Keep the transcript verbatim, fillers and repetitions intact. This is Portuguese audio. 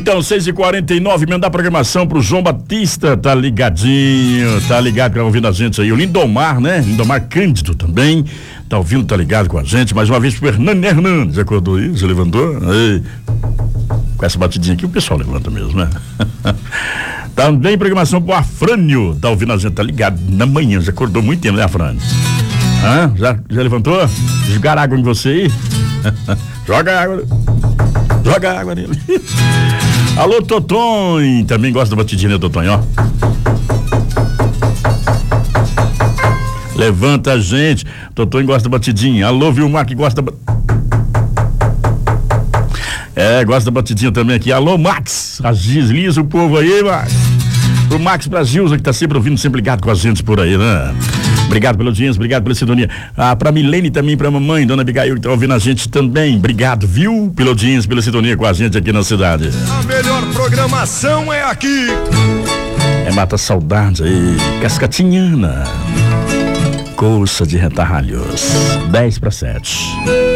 Então, seis e quarenta e nove, mandar programação pro João Batista, tá ligadinho, tá ligado, tá ouvindo a gente aí. O Lindomar, né? Lindomar Cândido também, tá ouvindo, tá ligado com a gente. Mais uma vez pro Hernani Hernandes, acordou aí, já levantou? Aí. Com essa batidinha aqui o pessoal levanta mesmo, né? Também programação pro Afrânio, tá ouvindo a gente, tá ligado na manhã, já acordou muito tempo, né, Afrânio? Hã? Já, já levantou? Jogar água em você aí? Joga água. Joga água nele. Alô, Totonho, também gosta da batidinha, né, Totonho, ó. Levanta a gente. Totonho gosta da batidinha. Alô, Vilmar, que gosta da... É, gosta da batidinha também aqui. Alô, Max, agiliza o povo aí, Max. Pro Max, pra Gilza, que tá sempre ouvindo, sempre ligado com a gente por aí, né? Obrigado pela audiência, obrigado pela sintonia. Ah, pra Milene também, pra mamãe, dona Abigail, que tá ouvindo a gente também. Obrigado, viu? Pela audiência, pela sintonia com a gente aqui na cidade. A melhor programação é aqui. É Mata Saudade aí, Cascatinhana. Coça de Retalhos, dez para sete.